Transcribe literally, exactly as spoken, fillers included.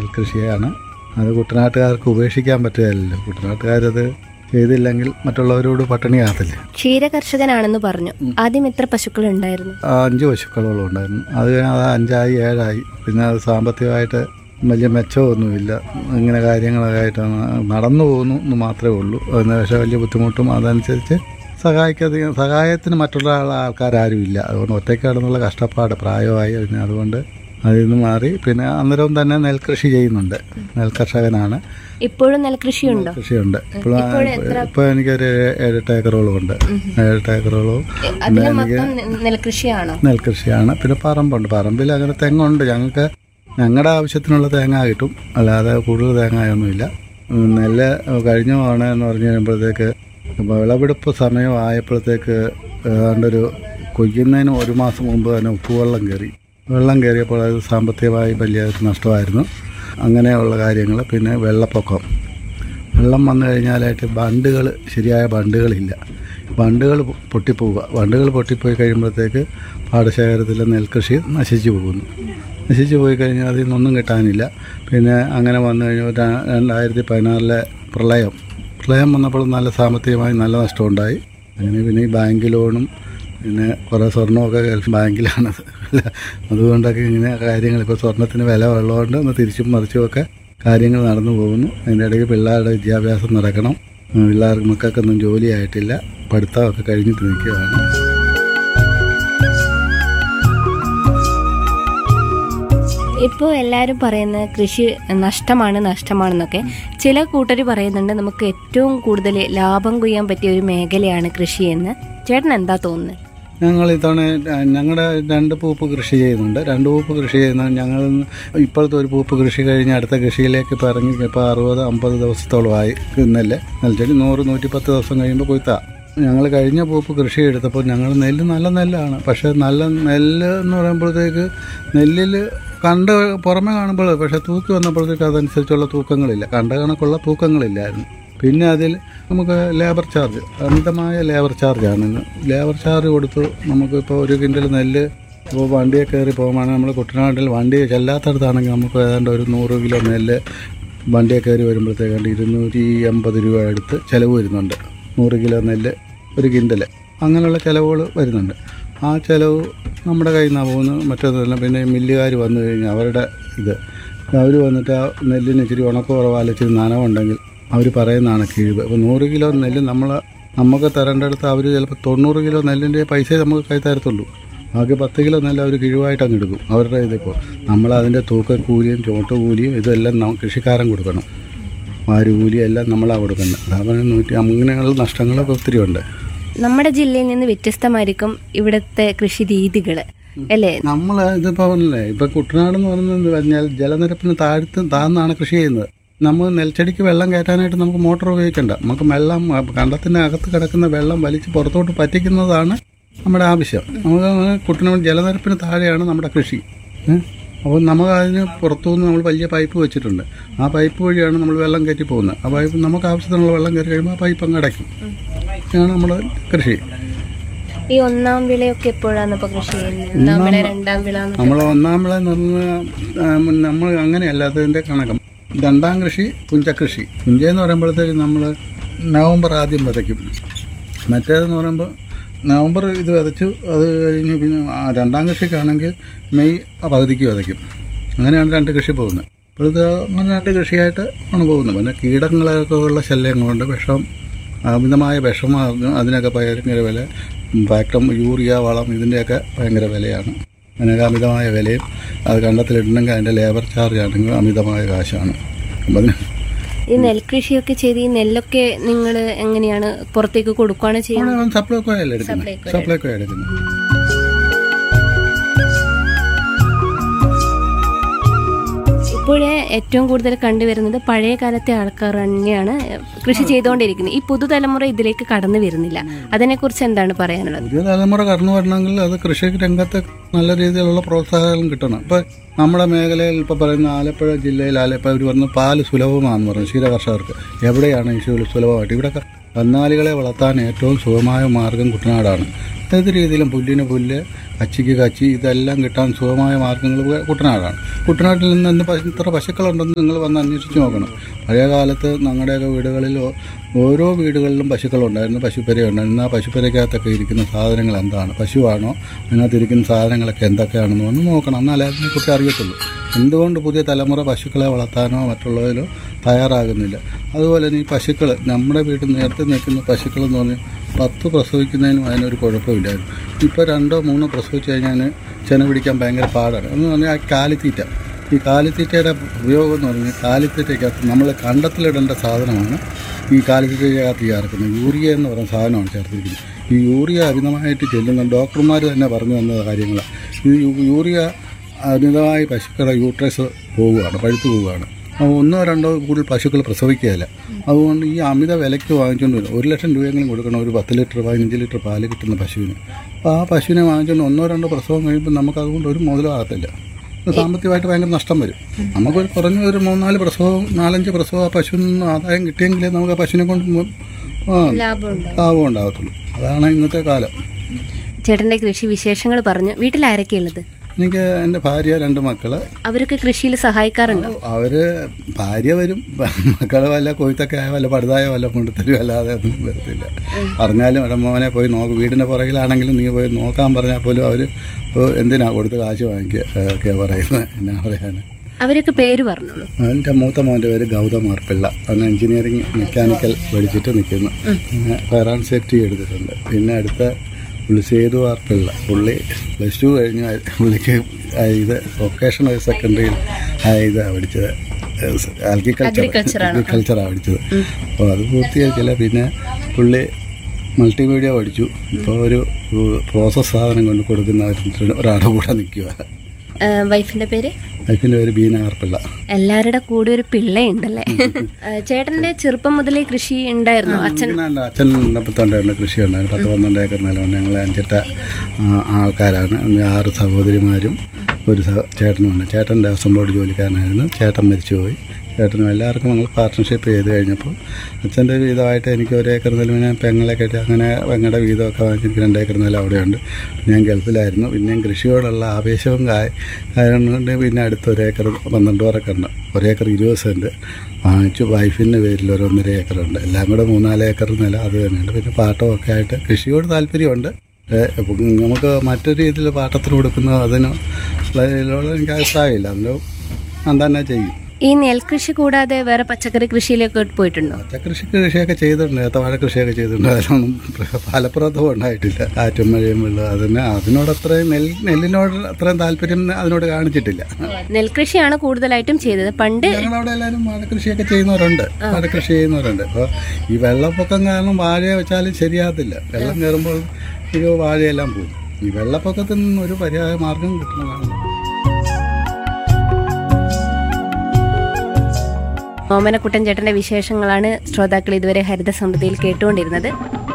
നെൽകൃഷിയാണ്. അത് കുട്ടനാട്ടുകാർക്ക് ഉപേക്ഷിക്കാൻ പറ്റുകയല്ലോ. കുട്ടനാട്ടുകാരത് ചെയ്തില്ലെങ്കിൽ മറ്റുള്ളവരോട് പട്ടിണിയാകത്തില്ല. ക്ഷീരകർഷകനാണെന്ന് പറഞ്ഞു. ആദ്യം എത്ര പശുക്കൾ ഉണ്ടായിരുന്നു? അഞ്ച് പശുക്കളോളം ഉണ്ടായിരുന്നു. അത് അത് അഞ്ചായി ഏഴായി. പിന്നെ അത് സാമ്പത്തികമായിട്ട് വലിയ മെച്ചമൊന്നുമില്ല. ഇങ്ങനെ കാര്യങ്ങളൊക്കെ ആയിട്ട് നടന്നു പോകുന്നു എന്ന് മാത്രമേ ഉള്ളൂ. അതിന് പക്ഷേ വലിയ ബുദ്ധിമുട്ടും അതനുസരിച്ച് സഹായിക്കാതെ സഹായത്തിന് മറ്റുള്ള ആൾക്കാരും ഇല്ല. അതുകൊണ്ട് ഒറ്റയ്ക്കാണെന്നുള്ള കഷ്ടപ്പാട് പ്രായമായി. പിന്നെ അതുകൊണ്ട് അതിൽ നിന്ന് മാറി പിന്നെ അന്നേരം തന്നെ നെൽകൃഷി ചെയ്യുന്നുണ്ട്. നെൽകർഷകനാണ്. ഇപ്പോഴും നെൽകൃഷിയുണ്ടോ? കൃഷിയുണ്ട്. ഇപ്പോഴും ഇപ്പോൾ എനിക്കൊരു ഏഴെട്ട് ഏക്കറോളം ഉണ്ട്. ഏഴെട്ട് ഏക്കറോളം നെൽകൃഷിയാണോ? നെൽകൃഷിയാണ്. പിന്നെ പറമ്പുണ്ട്. പറമ്പിൽ അങ്ങനെ തെങ്ങുണ്ട്. ഞങ്ങൾക്ക് ഞങ്ങളുടെ ആവശ്യത്തിനുള്ള തേങ്ങ കിട്ടും, അല്ലാതെ കൂടുതൽ തേങ്ങയൊന്നുമില്ല. നെല്ല് കഴിഞ്ഞ തവണ എന്ന് പറഞ്ഞു കഴിയുമ്പോഴത്തേക്ക് വിളവെടുപ്പ് സമയം ആയപ്പോഴത്തേക്ക് ഏതാണ്ടൊരു കൊയ്യുന്നതിന് ഒരു മാസം മുമ്പ് തന്നെ ഉപ്പുവെള്ളം കയറി. വെള്ളം കയറിയപ്പോൾ അത് സാമ്പത്തികമായി വലിയ നഷ്ടമായിരുന്നു. അങ്ങനെയുള്ള കാര്യങ്ങൾ. പിന്നെ വെള്ളപ്പൊക്കം, വെള്ളം വന്നു കഴിഞ്ഞാലായിട്ട് ബണ്ടുകൾ, ശരിയായ ബണ്ടുകളില്ല. ബണ്ടുകൾ പൊട്ടിപ്പോവുക. ബണ്ടുകൾ പൊട്ടിപ്പോയി കഴിയുമ്പോഴത്തേക്ക് പാടശേഖരത്തിലെ നെൽകൃഷി നശിച്ചു പോകുന്നു. നശിച്ചു പോയി കഴിഞ്ഞാൽ അതിൽ നിന്നൊന്നും കിട്ടാനില്ല. പിന്നെ അങ്ങനെ വന്നു കഴിഞ്ഞാൽ രണ്ടായിരത്തി പതിനാറിലെ പ്രളയം പ്രളയം വന്നപ്പോൾ നല്ല സാമ്പത്തികമായി നല്ല നഷ്ടമുണ്ടായി. അങ്ങനെ പിന്നെ ഈ ബാങ്ക് ലോണും പിന്നെ കുറേ സ്വർണ്ണമൊക്കെ ഗൾഫ് ബാങ്കിലാണത്. അതുകൊണ്ടൊക്കെ ഇങ്ങനെ കാര്യങ്ങൾ, ഇപ്പോൾ സ്വർണ്ണത്തിന് വില ഉള്ളതുകൊണ്ട് ഒന്ന് തിരിച്ചും മറിച്ചുമൊക്കെ കാര്യങ്ങൾ നടന്നു പോകുന്നു. അതിൻ്റെ ഇടയ്ക്ക് പിള്ളേരുടെ വിദ്യാഭ്യാസം നടക്കണം. പിള്ളേർക്ക് മക്കൾക്കൊന്നും ജോലിയായിട്ടില്ല. പഠിത്തമൊക്കെ കഴിഞ്ഞിട്ട് നിൽക്കുകയാണ്. ഇപ്പോൾ എല്ലാവരും പറയുന്നത് കൃഷി നഷ്ടമാണ് നഷ്ടമാണെന്നൊക്കെ. ചില കൂട്ടർ പറയുന്നുണ്ട് നമുക്ക് ഏറ്റവും കൂടുതൽ ലാഭം കൊയ്യാൻ പറ്റിയ ഒരു മേഖലയാണ് കൃഷിയെന്ന്. ചേട്ടൻ എന്താ തോന്നുന്നത്? ഞങ്ങൾ ഇത്തവണ ഞങ്ങളുടെ രണ്ട് പൂപ്പ് കൃഷി ചെയ്യുന്നുണ്ട്. രണ്ട് പൂപ്പ് കൃഷി ചെയ്യുന്ന ഞങ്ങൾ ഇപ്പോഴത്തെ ഒരു പൂപ്പ് കൃഷി കഴിഞ്ഞ് അടുത്ത കൃഷിയിലേക്ക് ഇപ്പോൾ ഇറങ്ങി ഇപ്പോൾ അറുപത് അമ്പത് ദിവസത്തോളമായി നെല്ല് നെൽച്ചെടി. നൂറ് നൂറ്റിപ്പത്ത് ദിവസം കഴിയുമ്പോൾ കൊയ്ത്താ. ഞങ്ങൾ കഴിഞ്ഞ പൂപ്പ് കൃഷി എടുത്തപ്പോൾ ഞങ്ങൾ നെല്ല് നല്ല നെല്ലാണ്. പക്ഷേ നല്ല നെല്ല് എന്ന് പറയുമ്പോഴത്തേക്ക് നെല്ലിൽ കണ്ട് പുറമെ കാണുമ്പോൾ പക്ഷേ തൂക്കി വന്നപ്പോഴത്തേക്ക് അതനുസരിച്ചുള്ള തൂക്കങ്ങളില്ല. കണ്ട കണക്കുള്ള തൂക്കങ്ങളില്ലായിരുന്നു. പിന്നെ അതിൽ നമുക്ക് ലേബർ ചാർജ്, അമിതമായ ലേബർ ചാർജാണ്. ലേബർ ചാർജ് കൊടുത്ത് നമുക്കിപ്പോൾ ഒരു കിൻഡൽ നെല്ല് ഇപ്പോൾ വണ്ടിയെ കയറി പോകുമ്പോൾ നമ്മൾ കുട്ടനാട്ടിൽ വണ്ടി ചെല്ലാത്തടത്താണെങ്കിൽ നമുക്ക് ഏതാണ്ട് ഒരു നൂറ് കിലോ നെല്ല് വണ്ടിയെ കയറി വരുമ്പോഴത്തേക്കാണ്ട് ഇരുന്നൂറ്റി എൺപത് രൂപ അടുത്ത് ചിലവ് വരുന്നുണ്ട്. നൂറ് കിലോ നെല്ല് ഒരു കിൻഡൽ, അങ്ങനെയുള്ള ചിലവുകൾ വരുന്നുണ്ട്. ആ ചിലവ് നമ്മുടെ കയ്യിൽ നിന്നാണ് പോകുന്നത്. മറ്റൊന്നുമില്ല. പിന്നെ മില്ലുകാർ വന്നു കഴിഞ്ഞാൽ അവരുടെ ഇത് അവർ വന്നിട്ട് ആ നെല്ലിന് ഇച്ചിരി ഉണക്കുറവാല ഇച്ചിരി നനവുണ്ടെങ്കിൽ അവർ പറയുന്നതാണ് കിഴിവ്. അപ്പോൾ നൂറ് കിലോ നെല്ല് നമ്മൾ നമുക്ക് തരേണ്ടടുത്ത് അവർ ചിലപ്പോൾ തൊണ്ണൂറ് കിലോ നെല്ലിൻ്റെ പൈസ നമുക്ക് കൈ തരത്തുള്ളൂ. ബാക്കി പത്ത് കിലോ നെല്ല് അവർ കിഴിവായിട്ട് അങ്ങ് എടുക്കും അവരുടെ ഇതിപ്പോൾ. നമ്മളതിൻ്റെ തൂക്കക്കൂലിയും ചോട്ടുകൂലിയും ഇതെല്ലാം കൃഷിക്കാരൻ കൊടുക്കണം. വാരുകൂലിയും എല്ലാം നമ്മളാണ് കൊടുക്കുന്നത്. അതാണ് നൂറ്റി അങ്ങനെയുള്ള നഷ്ടങ്ങളൊക്കെ ഒത്തിരി ഉണ്ട്. നമ്മുടെ ജില്ലയിൽ നിന്ന് വ്യത്യസ്തമായിരിക്കും ഇവിടുത്തെ കൃഷി രീതികൾ അല്ലേ? നമ്മൾ ഇതിപ്പോൾ പറഞ്ഞില്ലേ, ഇപ്പം കുട്ടനാട് എന്ന് പറയുന്നത് പറഞ്ഞാൽ ജലനിരപ്പിന് താഴ്ത്ത് താഴ്ന്നാണ് കൃഷി ചെയ്യുന്നത്. നമ്മൾ നെൽച്ചെടിക്ക് വെള്ളം കയറ്റാനായിട്ട് നമുക്ക് മോട്ടോർ ഉപയോഗിക്കേണ്ട. നമുക്ക് വെള്ളം കണ്ടത്തിൻ്റെ അകത്ത് കിടക്കുന്ന വെള്ളം വലിച്ച് പുറത്തോട്ട് പറ്റിക്കുന്നതാണ് നമ്മുടെ ആവശ്യം. നമുക്ക് കുട്ടനാട് ജലനിരപ്പിന് താഴെയാണ് നമ്മുടെ കൃഷി. അപ്പോൾ നമുക്ക് അതിന് പുറത്തുനിന്ന് നമ്മൾ വലിയ പൈപ്പ് വെച്ചിട്ടുണ്ട്. ആ പൈപ്പ് വഴിയാണ് നമ്മൾ വെള്ളം കയറ്റി പോകുന്നത്. ആ പൈപ്പ് നമുക്ക് ആവശ്യത്തിനുള്ള വെള്ളം കയറി കഴിയുമ്പോൾ ആ പൈപ്പ് അങ്ങ് അടയ്ക്കും. ഇതാണ് നമ്മുടെ കൃഷി. ഈ ഒന്നാം വിളയൊക്കെ എപ്പോഴാണ് ഇപ്പോൾ കൃഷി ചെയ്യുന്നത്? രണ്ടാം വിള നമ്മൾ ഒന്നാം വിള എന്ന് പറഞ്ഞാൽ നമ്മൾ അങ്ങനെയല്ലാത്തതിൻ്റെ കണക്കം. രണ്ടാം കൃഷി പുഞ്ചകൃഷി. പുഞ്ചയെന്ന് പറയുമ്പോഴത്തേക്ക് നമ്മൾ നവംബർ ആദ്യം വിതയ്ക്കും. മറ്റേതെന്ന് പറയുമ്പോൾ നവംബർ ഇത് വിതച്ചു, അത് കഴിഞ്ഞ് പിന്നെ രണ്ടാം കൃഷിക്കാണെങ്കിൽ മെയ് പകുതിക്ക് വിതയ്ക്കും. അങ്ങനെയാണ് രണ്ട് കൃഷി പോകുന്നത്. ഇപ്പോഴത്തെ അങ്ങനെ രണ്ട് കൃഷിയായിട്ട് ആണ് പോകുന്നത്. പിന്നെ കീടങ്ങളൊക്കെ ഉള്ള ശല്യം കൊണ്ട് വിഷം, അമിതമായ വിഷമാകും. അതിനൊക്കെ ഭയങ്കര വില. ഫാക്ടം യൂറിയ വളം ഇതിൻ്റെയൊക്കെ ഭയങ്കര വിലയാണ്. അതിനൊക്കെ അമിതമായ വിലയും അത് കണ്ടത്തിലിടണമെങ്കിൽ അതിൻ്റെ ലേബർ ചാർജ് ആണെങ്കിൽ അമിതമായ കാശാണ്. അപ്പം അതിന് ഈ നെൽകൃഷിയൊക്കെ ചെയ്ത് ഈ നെല്ലൊക്കെ നിങ്ങൾ എങ്ങനെയാണ് പുറത്തേക്ക് കൊടുക്കുകയാണ് ചെയ്യുന്നത്? സപ്ലൈക്കോ അല്ലേ എടുക്കുന്നത്? സപ്ലൈക്കോ എടുക്കുന്നത്. ഇപ്പോഴേ ഏറ്റവും കൂടുതൽ കണ്ടുവരുന്നത് പഴയ കാലത്തെ ആൾക്കാർ തന്നെയാണ് കൃഷി ചെയ്തുകൊണ്ടിരിക്കുന്നത്. ഈ പുതുതലമുറ ഇതിലേക്ക് കടന്നു വരുന്നില്ല. അതിനെക്കുറിച്ച് എന്താണ് പറയാനുള്ളത്? പുതിയ തലമുറ കടന്നു വരണമെങ്കിൽ അത് കൃഷി രംഗത്ത് നല്ല രീതിയിലുള്ള പ്രോത്സാഹനം കിട്ടണം. ഇപ്പം നമ്മുടെ മേഖലയിൽ ഇപ്പോൾ പറയുന്ന ആലപ്പുഴ ജില്ലയിൽ ആലപ്പുഴ അവർ പറഞ്ഞ പാല് സുലഭമാണെന്ന് പറഞ്ഞു ക്ഷീര കർഷകർക്ക്. എവിടെയാണ് ഈ സുലഭമായിട്ട്? ഇവിടെ കന്നാലികളെ വളർത്താൻ ഏറ്റവും സുഖമായ മാർഗം കുട്ടനാടാണ്. ഏത് രീതിയിലും പുല്ലിന് പുല്ല്, കച്ചിക്ക് കച്ചി ഇതെല്ലാം കിട്ടാൻ സുഖമായ മാർഗ്ഗങ്ങൾ കുട്ടനാടാണ്. കുട്ടനാട്ടിൽ നിന്ന് ഇന്ന് പശു ഇത്ര പശുക്കളുണ്ടെന്ന് നിങ്ങൾ വന്ന് അന്വേഷിച്ച് നോക്കണം. പഴയ കാലത്ത് ഞങ്ങളുടെയൊക്കെ വീടുകളിൽ ഓരോ വീടുകളിലും പശുക്കളുണ്ടായിരുന്നു, പശുപ്പരയുണ്ടായിരുന്നു. ആ പശുപ്പരയ്ക്കകത്തൊക്കെ ഇരിക്കുന്ന സാധനങ്ങൾ എന്താണ്, പശുവാണോ, അതിനകത്തിരിക്കുന്ന സാധനങ്ങളൊക്കെ എന്തൊക്കെയാണെന്ന് വന്ന് നോക്കണം. എന്നാലേ അതിനെക്കുറിച്ച് അറിയത്തുള്ളൂ. എന്തുകൊണ്ട് പുതിയ തലമുറ പശുക്കളെ വളർത്താനോ മറ്റുള്ളതിലോ തയ്യാറാകുന്നില്ല? അതുപോലെ തന്നെ ഈ പശുക്കൾ നമ്മുടെ വീട്ടിൽ നേരത്തെ നിൽക്കുന്ന പശുക്കളെന്ന് പറഞ്ഞാൽ പത്ത് പ്രസവിക്കുന്നതിനും അതിനൊരു കുഴപ്പമില്ലായിരുന്നു. ഇപ്പോൾ രണ്ടോ മൂന്നോ പ്രസവിച്ച് കഴിഞ്ഞാൽ ചെന പിടിക്കാൻ ഭയങ്കര പാടാണ്. എന്ന് പറഞ്ഞാൽ ആ കാലിത്തീറ്റ, ഈ കാലിത്തീറ്റയുടെ ഉപയോഗം എന്ന് പറഞ്ഞാൽ കാലിത്തീറ്റയ്ക്കകത്ത് നമ്മൾ കണ്ടത്തിലിടേണ്ട സാധനമാണ് ഈ കാലിത്തീറ്റയ്ക്കകത്ത് ചേർക്കുന്നത്. യൂറിയ എന്ന് പറയുന്ന സാധനമാണ് ചേർത്തിരിക്കുന്നത്. ഈ യൂറിയ അമിതമായിട്ട് ചെല്ലുന്ന ഡോക്ടർമാർ തന്നെ പറഞ്ഞു തന്ന കാര്യങ്ങളാണ്. ഈ യൂറിയ അമിതമായി പശുക്കളുടെ യൂട്രസ് പോവുകയാണ്, പഴുത്തു പോവുകയാണ്. അപ്പോൾ ഒന്നോ രണ്ടോ കൂടുതൽ പശുക്കൾ പ്രസവിക്കുകയില്ല. അതുകൊണ്ട് ഈ അമിത വിലയ്ക്ക് വാങ്ങിച്ചുകൊണ്ട് വരും. ഒരു ലക്ഷം രൂപയെങ്കിലും കൊടുക്കണം ഒരു പത്ത് ലിറ്റർ പതിനഞ്ച് ലിറ്റർ പാല് കിട്ടുന്ന പശുവിന്. അപ്പോൾ ആ പശുവിനെ വാങ്ങിച്ചുകൊണ്ട് ഒന്നോ രണ്ടോ പ്രസവം കഴിയുമ്പോൾ നമുക്ക് അതുകൊണ്ട് ഒരു മുതലാകത്തില്ല. സാമ്പത്തികമായിട്ട് ഭയങ്കര നഷ്ടം വരും. നമുക്കൊരു കുറഞ്ഞ ഒരു മൂന്നാല് പ്രസവം നാലഞ്ച് പ്രസവം ആ പശുവിൽ നിന്ന് ആദായം കിട്ടിയെങ്കിലേ നമുക്ക് ആ പശുവിനെ കൊണ്ട് ലാഭം ഉണ്ടാകത്തുള്ളൂ. അതാണ് ഇന്നത്തെ കാലം. ചേട്ടന്റെ കൃഷി വിശേഷങ്ങൾ പറഞ്ഞു. വീട്ടിൽ ആരൊക്കെയുള്ളത്? എനിക്ക് എൻ്റെ ഭാര്യ, രണ്ട് മക്കള്. അവരൊക്കെ കൃഷിയിൽ സഹായിക്കാറുണ്ടോ? അവര് ഭാര്യ വരും, മക്കള് വല്ല കൊയ്ത്തൊക്കെ ആയ വല്ല പടുതായ വല്ല കൊണ്ടുത്തരും, അല്ലാതെ ഒന്നും വരത്തില്ല. പറഞ്ഞാലും ഇവിടെ മോനെ പോയി നോക്ക്, വീടിൻ്റെ പുറകിലാണെങ്കിലും നീ പോയി നോക്കാൻ പറഞ്ഞാൽ പോലും അവർ എന്തിനാ കൊടുത്ത് കാശ് വാങ്ങിക്കുക ഒക്കെ പറയുന്നത്. എന്നാ പറയാൻ. അവരൊക്കെ പേര് പറഞ്ഞോളൂ. എൻ്റെ മൂത്ത മോൻ്റെ പേര് ഗൗതം മാർപ്പിള്ള. അവൻ എഞ്ചിനീയറിംഗ് മെക്കാനിക്കൽ പഠിച്ചിട്ട് നിൽക്കുന്നു. ഫയർ ആൻഡ് സേഫ്റ്റി എടുത്തിട്ടുണ്ട്. പിന്നെ അടുത്ത പുള്ളി സേതു വാർപ്പിള്ള, പുള്ളി പ്ലസ് ടു കഴിഞ്ഞ് പുള്ളിക്ക് ഇത് വൊക്കേഷണൽ സെക്കൻഡറിയിൽ ഇതാണ് പഠിച്ചത്, അഗ്രികൾച്ചർ അഗ്രികൾച്ചറാണ് പഠിച്ചത്. അപ്പോൾ അത് പൂർത്തിയാക്കില്ല. പിന്നെ പുള്ളി മൾട്ടിമീഡിയ പഠിച്ചു. ഇപ്പോൾ ഒരു പ്രോസസ് സാധനം കൊണ്ട് കൊടുക്കുന്ന ഒരാളുടെ കൂടെ നിൽക്കുക. വൈഫിന്റെ പേര്? വൈഫിന്റെ പേര് ബീന ആർപ്പിള്ള. എല്ലാവരുടെ കൂടെ ഒരു പിള്ളയുണ്ടല്ലേ? ചേട്ടന്റെ ചെറുപ്പം മുതലേ കൃഷി ഉണ്ടായിരുന്നു? അച്ഛൻ അച്ഛൻ ഉണ്ടപ്പത്തുണ്ടായിരുന്നു, കൃഷി ഉണ്ടായിരുന്നു. പത്ത് പന്ത്രണ്ട് ഏക്കർ നിലമുണ്ട്. ഞങ്ങൾ അഞ്ചെട്ട ആൾക്കാരാണ്. ആറ് സഹോദരിമാരും ഒരു ചേട്ടനുമുണ്ട്. ചേട്ടൻ ദേവസ്വം ബോർഡ് ജോലിക്കാരനായിരുന്നു. ചേട്ടൻ മരിച്ചുപോയി. ചേട്ടനും എല്ലാവർക്കും ഞങ്ങൾ പാർട്ട്ണർഷിപ്പ് ചെയ്ത് കഴിഞ്ഞപ്പോൾ അച്ഛൻ്റെ വീതമായിട്ട് എനിക്ക് ഒരു ഏക്കർ നിലവിനെ പെങ്ങളെ കെട്ടി അങ്ങനെ പെങ്ങളുടെ വീതമൊക്കെ വാങ്ങിച്ച് എനിക്ക് രണ്ട് ഏക്കർ നിലം അവിടെയുണ്ട്. ഞാൻ ഗൾഫിലായിരുന്നു. പിന്നെയും കൃഷിയോടുള്ള ആവേശവും കാരണം കൊണ്ട് പിന്നെ അടുത്ത ഒരേക്കർ പന്ത്രണ്ട് പേരൊക്കെ ഉണ്ട്. ഒരേക്കർ ഇരുപത് സെൻറ്റ് വാങ്ങിച്ചു. വൈഫിൻ്റെ പേരിൽ ഒരു ഒന്നര ഏക്കറുണ്ട്. എല്ലാം കൂടെ മൂന്നാല് ഏക്കർ നിലം അത് തന്നെയുണ്ട്. പിന്നെ പാട്ടമൊക്കെ ആയിട്ട് കൃഷിയോട് താല്പര്യമുണ്ട്. നമുക്ക് മറ്റൊരു രീതിയിൽ പാട്ടത്തിന് കൊടുക്കുന്നത് അതിന് എനിക്ക് അഭിപ്രായമില്ല. അതിന് ഞാൻ തന്നെ ചെയ്യും. ഈ നെൽകൃഷി കൂടാതെ വേറെ പച്ചക്കറി കൃഷിയിലേക്ക് പോയിട്ടുണ്ടോ? പച്ചക്കൃഷി കൃഷിയൊക്കെ ചെയ്തിട്ടുണ്ട്. ഏത്തവാഴ കൃഷിയൊക്കെ ചെയ്തിട്ടുണ്ട്. അതിനൊന്നും ഫലപ്രദവും ഉണ്ടായിട്ടില്ല. കാറ്റും മഴയും വെള്ളം അതിന് അതിനോട് അത്രയും നെൽ നെല്ലിനോട് അത്രയും താല്പര്യം അതിനോട് കാണിച്ചിട്ടില്ല. നെൽകൃഷിയാണ് കൂടുതലായിട്ടും ചെയ്തത്. പണ്ട് ഞങ്ങളവിടെ എല്ലാവരും വാഴക്കൃഷിയൊക്കെ ചെയ്യുന്നവരുണ്ട്, വാഴക്കൃഷി ചെയ്യുന്നവരുണ്ട്. അപ്പോൾ ഈ വെള്ളപ്പൊക്കം കാരണം വാഴയെ വെച്ചാലും ശരിയാകത്തില്ല. വെള്ളം കയറുമ്പോൾ ഈ വാഴയെല്ലാം പോകും. ഈ വെള്ളപ്പൊക്കത്തിൽ നിന്ന് ഒരു പര്യായ മാർഗം കിട്ടുന്നതാണ്. ഓമനക്കുട്ടൻ ചേട്ടന്റെ വിശേഷങ്ങളാണ് ശ്രോതാക്കൾ ഇതുവരെ ഹരിത സമൃദ്ധിയിൽ കേട്ടുകൊണ്ടിരുന്നത്.